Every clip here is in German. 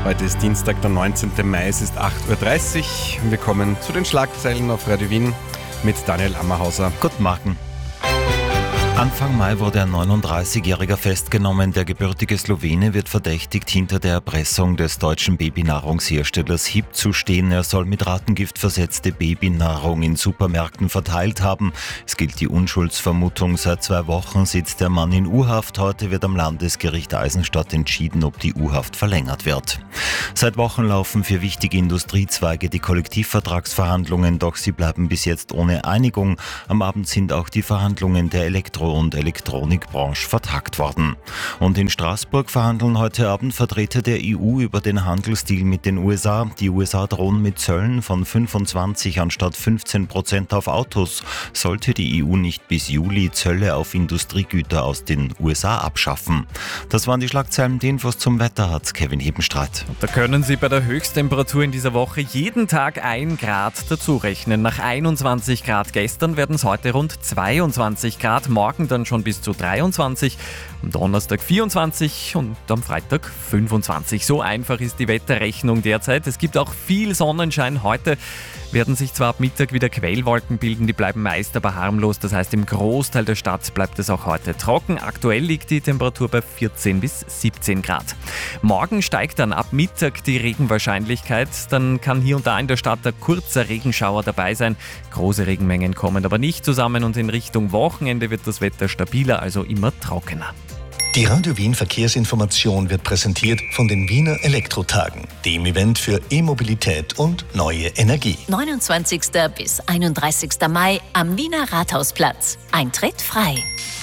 Heute ist Dienstag, der 19. Mai, es ist 8.30 Uhr. Wir kommen zu den Schlagzeilen auf Radio Wien mit Daniel Ammerhauser. Guten Morgen. Anfang Mai wurde ein 39-Jähriger festgenommen. Der gebürtige Slowene wird verdächtigt, hinter der Erpressung des deutschen Babynahrungsherstellers HiB zu stehen. Er soll mit Rattengift versetzte Babynahrung in Supermärkten verteilt haben. Es gilt die Unschuldsvermutung. Seit 2 Wochen sitzt der Mann in U-Haft. Heute wird am Landesgericht Eisenstadt entschieden, ob die U-Haft verlängert wird. Seit Wochen laufen für wichtige Industriezweige die Kollektivvertragsverhandlungen, doch sie bleiben bis jetzt ohne Einigung. Am Abend sind auch die Verhandlungen der Elektro- und Elektronikbranche vertagt worden. Und in Straßburg verhandeln heute Abend Vertreter der EU über den Handelsdeal mit den USA. Die USA drohen mit Zöllen von 25 anstatt 15% auf Autos. Sollte die EU nicht bis Juli Zölle auf Industriegüter aus den USA abschaffen. Das waren die Schlagzeilen. Die Infos zum Wetter hat Kevin Hebenstreit. Da können Sie bei der Höchsttemperatur in dieser Woche jeden Tag 1 Grad dazurechnen. Nach 21 Grad gestern werden es heute rund 22 Grad, morgen dann schon bis zu 23, am Donnerstag 24 und am Freitag 25. So einfach ist die Wetterrechnung derzeit. Es gibt auch viel Sonnenschein. Heute werden sich zwar ab Mittag wieder Quellwolken bilden, die bleiben meist aber harmlos. Das heißt, im Großteil der Stadt bleibt es auch heute trocken. Aktuell liegt die Temperatur bei 14 bis 17 Grad. Morgen steigt dann ab Mittag die Regenwahrscheinlichkeit. Dann kann hier und da in der Stadt ein kurzer Regenschauer dabei sein. Große Regenmengen kommen aber nicht zusammen und in Richtung Wochenende wird das Wetter stabiler, also immer trockener. Die Radio Wien Verkehrsinformation wird präsentiert von den Wiener Elektrotagen, dem Event für E-Mobilität und neue Energie. 29. bis 31. Mai am Wiener Rathausplatz. Eintritt frei.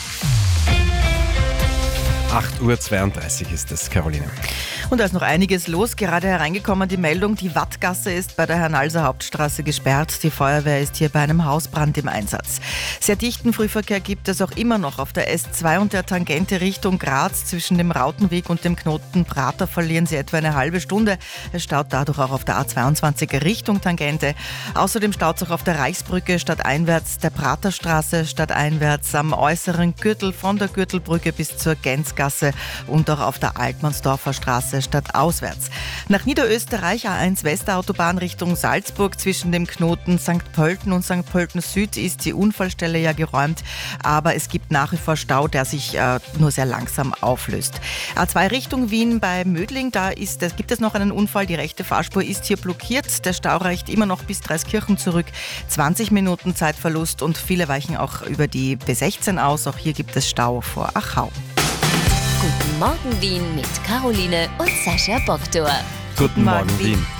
8.32 Uhr ist es, Caroline. Und da ist noch einiges los. Gerade hereingekommen die Meldung, die Wattgasse ist bei der Hernalser Hauptstraße gesperrt. Die Feuerwehr ist hier bei einem Hausbrand im Einsatz. Sehr dichten Frühverkehr gibt es auch immer noch auf der S2 und der Tangente Richtung Graz. Zwischen dem Rautenweg und dem Knoten Prater verlieren Sie etwa eine halbe Stunde. Es staut dadurch auch auf der A22 Richtung Tangente. Außerdem staut es auch auf der Reichsbrücke stadteinwärts, der Praterstraße stadteinwärts, am äußeren Gürtel von der Gürtelbrücke bis zur Gänzgasse und auch auf der Altmannsdorfer Straße stadtauswärts. Nach Niederösterreich A1 Westautobahn Richtung Salzburg zwischen dem Knoten St. Pölten und St. Pölten Süd ist die Unfallstelle ja geräumt, aber es gibt nach wie vor Stau, der sich nur sehr langsam auflöst. A2 Richtung Wien bei Mödling, gibt es noch einen Unfall, die rechte Fahrspur ist hier blockiert, der Stau reicht immer noch bis Dreiskirchen zurück, 20 Minuten Zeitverlust und viele weichen auch über die B16 aus, auch hier gibt es Stau vor Achau. Guten Morgen Wien mit Caroline und Sascha Boktor. Guten Morgen, Wien.